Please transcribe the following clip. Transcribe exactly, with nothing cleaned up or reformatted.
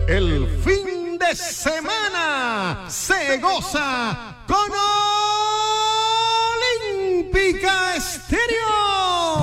El fin de semana se goza con Olímpica Estéreo.